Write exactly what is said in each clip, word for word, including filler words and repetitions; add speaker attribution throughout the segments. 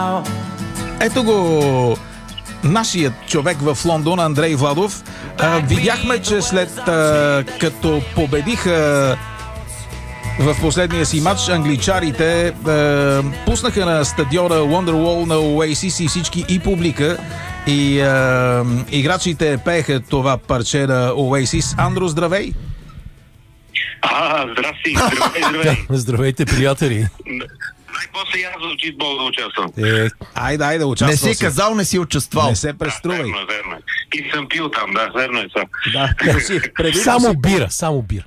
Speaker 1: Ето го нашият човек в Лондон, Андрей Владов. А, видяхме, че след а, като победиха в последния си матч, англичарите а, пуснаха на стадиона Wonderwall на Oasis и всички и публика и а, играчите пееха това парче на Oasis. Андро, здравей!
Speaker 2: А, здрасти, здравей, здравей.
Speaker 3: Здравейте, приятели.
Speaker 2: Най-после и аз в читбол да участвам.
Speaker 3: Е,
Speaker 1: айде, айде, участвал.
Speaker 4: Не си казал, не си участвал.
Speaker 1: Не се преструвай.
Speaker 2: Да, верно, верно. И съм пил там, да, верно е това.
Speaker 1: Да, си, преди
Speaker 3: само
Speaker 1: си...
Speaker 3: бира, само бира.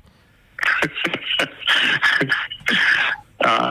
Speaker 2: а,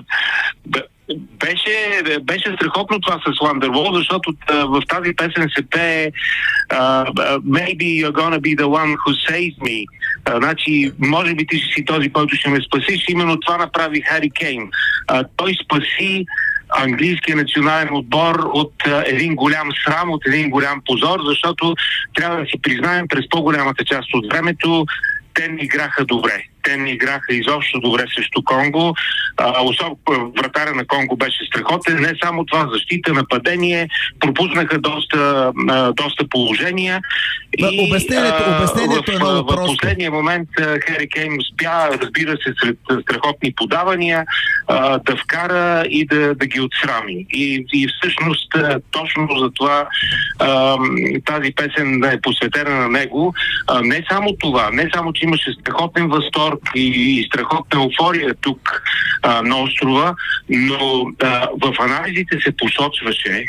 Speaker 2: беше, беше страхотно това с Wonderwall, защото в тази песен се пее uh, Maybe you're gonna be the one who saves me. Uh, значи, може би ти ще си този, който ще ме спасиш. Именно това направи Хари Кейн. Uh, той спаси английския национален отбор от uh, един голям срам, от един голям позор, защото трябва да си признаем, през по-голямата част от времето те не играха добре. Те не играха изобщо добре срещу Конго. А, особено вратаря на Конго беше страхотен. Не само това, защита, нападение, пропуснаха доста, а, доста положения.
Speaker 4: И, обяснението, обяснението
Speaker 2: в,
Speaker 4: е много
Speaker 2: в,
Speaker 4: просто.
Speaker 2: В последния момент Хари Кейн успя, разбира се, сред страхотни подавания, а, да вкара и да, да ги отсрами. И, и всъщност точно за това а, тази песен е посветена на него. А, не само това, не само, че имаше страхотен възторг и, и страхотна еуфория тук а, на острова, но а, в анализите се посочваше,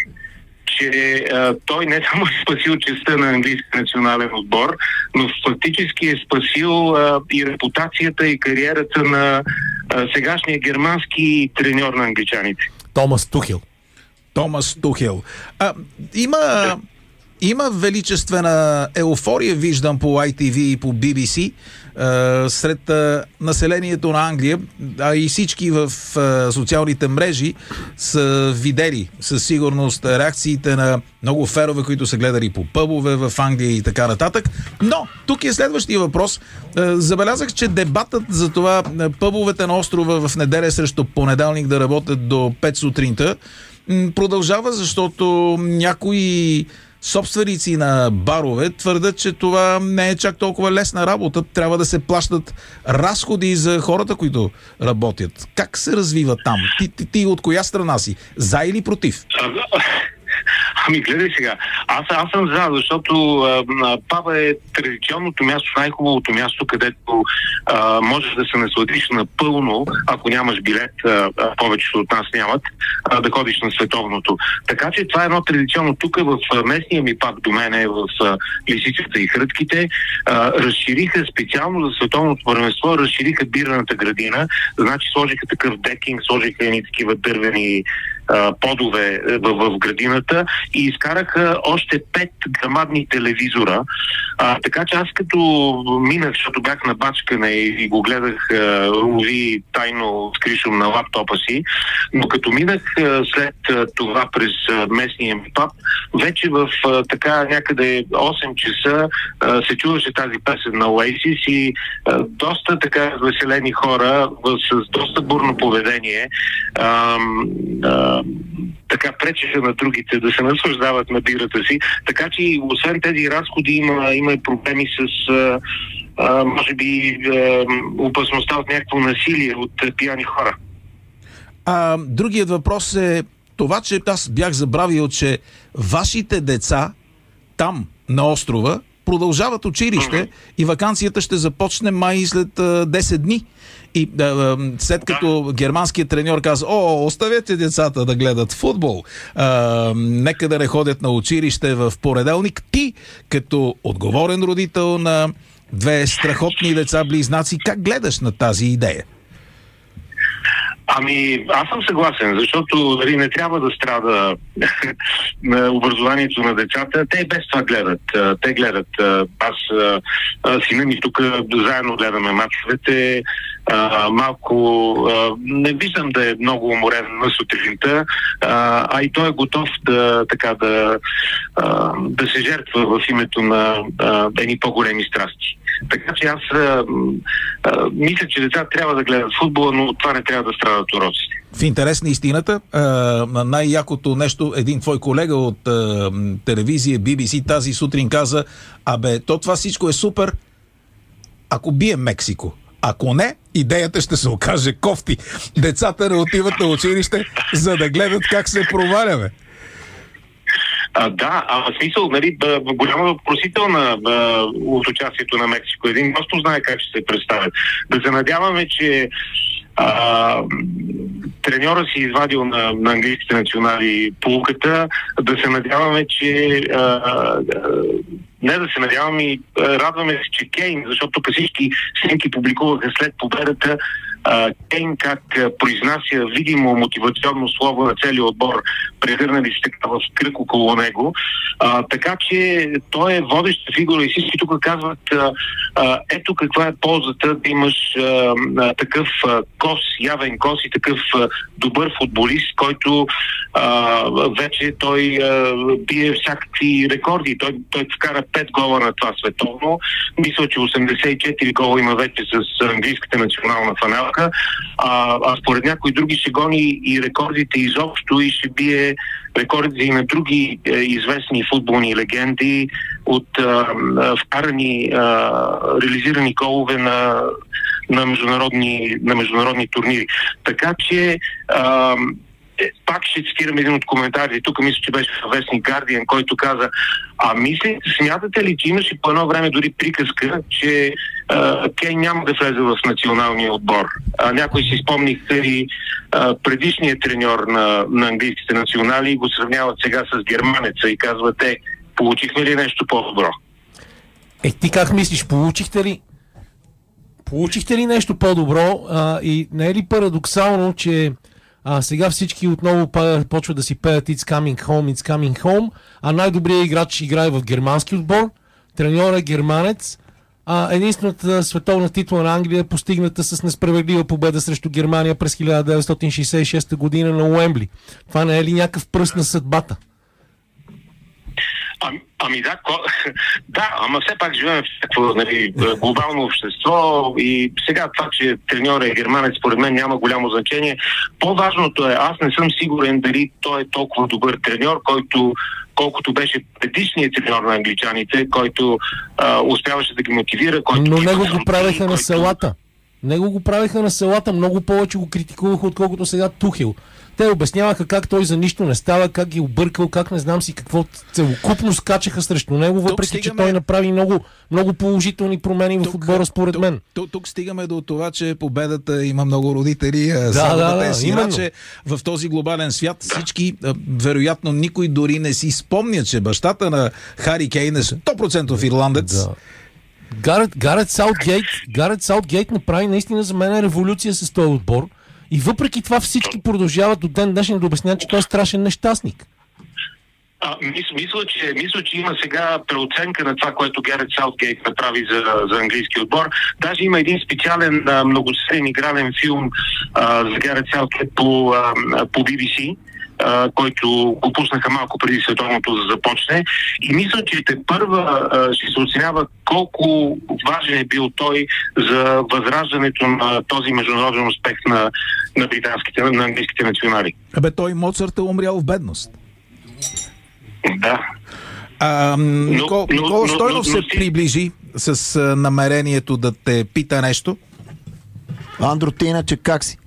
Speaker 2: че а, той не само е спасил честта на английски национален отбор, но фактически е спасил а, и репутацията и кариерата на а, сегашния германски треньор на англичаните.
Speaker 3: Томас Тухел.
Speaker 1: Томас Тухел. А, има... Да. Има величествена еуфория, виждам по Ай Ти Ви и по Би Би Си, е, сред е, населението на Англия, а и всички в е, социалните мрежи са видели със сигурност реакциите на много фенове, които са гледали по пъбове в Англия и така нататък. Но тук е следващия въпрос. Е, забелязах, че дебатът за това е, пъбовете на острова в неделя срещу понеделник да работят до пет сутринта м, продължава, защото някои собственици на барове твърдят, че това не е чак толкова лесна работа. Трябва да се плащат разходи за хората, които работят. Как се развива там? Ти, ти, ти от коя страна си? За или против?
Speaker 2: Ами гледай сега, аз, аз съм за, защото а, паба е традиционното място, най-хубавото място, където а, можеш да се насладиш напълно, ако нямаш билет, а, повечето от нас нямат, а, да ходиш на световното. Така че това е едно традиционно. Тук в местния ми паб до мене, в а, Лисицата и Хрътките, а, разшириха специално за световното първенство, разшириха бирната градина, значи сложиха такъв декинг, сложиха едни такива дървени подове в, в градината и изкараха още пет грамадни телевизора. А, така че аз като минах, защото бях на бачкане и, и го гледах лови тайно с кришом на лаптопа си, но като минах а, след а, това през а, местния ми паб, вече в а, така някъде осем часа а, се чуваше тази песен на Oasis и а, доста така веселени хора в, с доста бурно поведение а, а, така пречеха на другите да се наслаждават на бирата си. Така че освен тези разходи има, има и проблеми с а, а, може би а, опасността от някакво насилие от а, пияни хора.
Speaker 1: А, другият въпрос е това, че аз бях забравил, че вашите деца там на острова продължават училище mm-hmm. и ваканцията ще започне май след а, десет дни. И а, след като да. Германският треньор каза: о, оставете децата да гледат футбол, а, нека да не ходят на училище в понеделник, ти като отговорен родител на две страхотни деца-близнаци, как гледаш на тази идея?
Speaker 2: Ами, аз съм съгласен, защото нали, не трябва да страда на образованието на децата. Те и без това гледат. Те гледат. Аз, сина ми тук заедно гледаме мачовете. Малко не виждам да е много уморен на сутринта, а и той е готов да, така, да, да се жертва в името на едни по-големи страсти. Така че аз а, а, мисля, че децата трябва да гледат футбола, но това не трябва да страдат уроците.
Speaker 1: В интерес на истината, а, най-якото нещо, един твой колега от а, телевизия Би Би Си тази сутрин каза: абе, то това всичко е супер, ако бие Мексико. Ако не, идеята ще се окаже кофти. Децата не отиват на училище, за да гледат как се проваляме.
Speaker 2: А, да, а в смисъл, нали, голяма въпросителна от участието на Мексико. Един просто знае как ще се представят. Да се надяваме, че а, треньора си извадил на, на английските национали полуката, да се надяваме, че а, а, не да се надявам и радваме се, че Кейн, защото тук всички снимки публикуваха след победата, Кейн как произнася видимо мотивационно слово на целия отбор, превърнали се така в кръг около него. А, така че той е водеща фигура и всички тук казват а, а, ето каква е ползата да имаш а, а, такъв а, кос, явен кос и такъв а, добър футболист, който а, вече той а, бие всякакви рекорди. Той, той вкара пет гола на това световно. Мисля, че осемдесет и четири гола има вече с английската национална фанелка. А, а според някои други ще гони и рекордите изобщо и ще бие рекордите и на други е, известни футболни легенди от е, е, вкарани, е, реализирани голове на, на, международни, на международни турнири. Така че е, е, пак ще цитирам един от коментарите. Тук мисля, че беше вестник Guardian, който каза: а мисли, смятате ли, че имаше по едно време дори приказка, че Uh, Кейн няма да влезе в националния отбор. Uh, някой си спомниха и uh, предишният треньор на, на английските национали и го сравняват сега с германеца и казват: е, получихме ли нещо по-добро?
Speaker 3: Е, ти как мислиш, получихте ли получихте ли нещо по-добро? А, и не е ли парадоксално, че а, сега всички отново почват да си пеят It's coming home, it's coming home, а най-добрият играч играе в германски отбор, треньорът е германец, а единствената световна титла на Англия е постигната с несправедлива победа срещу Германия през хиляда деветстотин шейсет и шеста година на Уембли. Това не е ли някакъв пръст на съдбата?
Speaker 2: Ами, ами да, ко... да, ама все пак живеем в такова, нали, глобално общество и сега това, че треньорът е германец, според мен няма голямо значение. По-важното е, аз не съм сигурен дали той е толкова добър треньор, който колкото беше предишният треньор на англичаните, който а, успяваше да ги мотивира. Който
Speaker 3: Но
Speaker 2: ги
Speaker 3: него го правеха
Speaker 2: който...
Speaker 3: на селата. Него го правеха на селата, много повече го критикуваха, отколкото сега Тухел. Те обясняваха как той за нищо не става, как ги объркал, как не знам си какво, целокупно скачаха срещу него, въпреки стигаме... че той направи много, много положителни промени тук, в отбора, според
Speaker 1: тук,
Speaker 3: мен.
Speaker 1: Тук, тук стигаме до това, че победата има много родители.
Speaker 3: Да, да, да,
Speaker 1: си, че в този глобален свят всички, вероятно никой дори не си спомня, че бащата на Хари Кейн е сто процента ирландец. Да.
Speaker 3: Гарет, Гарет Саутгейт, Гарет Саутгейт направи наистина за мен революция с този отбор. И въпреки това всички продължават до ден днешен да обясняват, че той е страшен нещастник.
Speaker 2: А, мис, мисля, че, мисля, че има сега преоценка на това, което Гарет Саутгейт направи за, за английски отбор. Даже има един специален а, многосерийен игрален филм а, за Гарет Саутгейт по, а, по Би Би Си, Uh, който го пуснаха малко преди световното да започне. И мисля, че те първа uh, ще се оценява колко важен е бил той за възраждането на този международен успех на, на британските, на английските национали.
Speaker 1: Абе, той Моцарт е умрял в бедност.
Speaker 2: Да.
Speaker 1: А, Никол,
Speaker 2: но,
Speaker 1: Никола
Speaker 2: но,
Speaker 1: Стойнов
Speaker 2: но,
Speaker 1: се
Speaker 2: но,
Speaker 1: приближи с а, намерението да те пита нещо.
Speaker 4: Андро, ти иначе как си?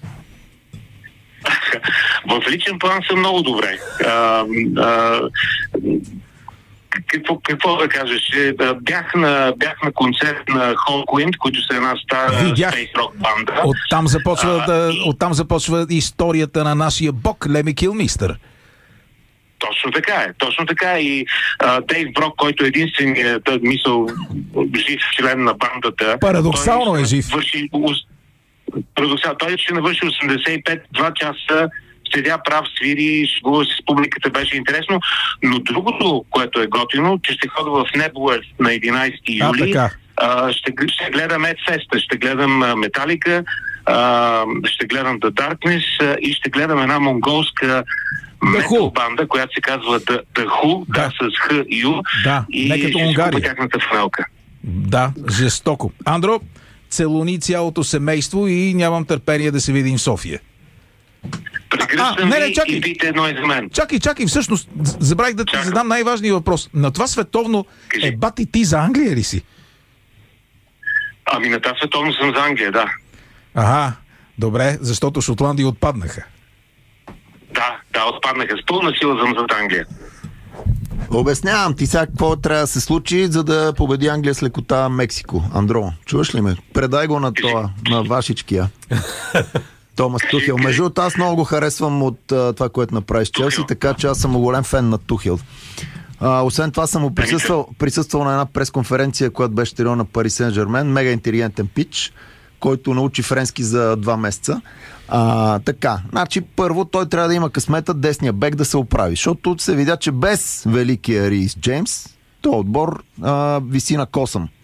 Speaker 2: В личен план съм много добре. А, а, какво, какво да кажеш? Бях на, бях на концерт на Hawkwind, които са една стара space rock банда.
Speaker 1: Оттам започва,
Speaker 2: а,
Speaker 1: да,
Speaker 2: и...
Speaker 1: оттам започва историята на нашия бог Леми Килмистър.
Speaker 2: Точно така е. Точно така е. И а, Дейв Брок, който е единственият, мисъл, жив член на бандата.
Speaker 1: Парадоксално е жив.
Speaker 2: Върши, парадоксално. Той ще навърши осемдесет и пет, два часа седя прав, свири, шегува се с публиката, беше интересно. Но другото, което е готино, че ще ходя в Nebworth на единайсети юли. А, а, ще, ще гледам Ed Festa, ще гледам Металика, ще гледам The Darkness а, и ще гледам една монголска метал банда, която се казва The, The Who, да, с Х и Ю.
Speaker 1: Да,
Speaker 2: и ще си купа тяхната фанелка.
Speaker 1: Да, жестоко. Андро, целуни цялото семейство и нямам търпение да се видим в София.
Speaker 2: Прегръщам
Speaker 1: не, не,
Speaker 2: ви
Speaker 1: чакай.
Speaker 2: и пийте едно и за мен.
Speaker 1: Чакай, чакай, всъщност, забравих да ти
Speaker 2: Чакай.
Speaker 1: задам най-важния въпрос. На това световно
Speaker 2: Кажи.
Speaker 1: е бати ти за Англия ли си?
Speaker 2: Ами на тази световно съм за Англия, да.
Speaker 1: Ага, добре, защото Шотландия отпаднаха.
Speaker 2: Да, да, отпаднаха. С пълна сила съм за Англия.
Speaker 4: Обяснявам ти сега какво трябва да се случи, за да победи Англия с лекота Мексико. Андро, чуваш ли ме? Предай го на това, на Вашичкия. Томас Тухел. Между другото, аз много го харесвам от а, това, което направи с Челси, така че аз съм голям фен на Тухел. А, освен това съм му присъствал, присъствал на една пресконференция, която беше тренирал на Пари Сен-Жермен. Мега интелигентен пич, който научи френски за два месеца. А, така, значи първо той трябва да има късмета десния бек да се оправи, защото се видя, че без великия Рис Джеймс, този отбор а, виси на косъм.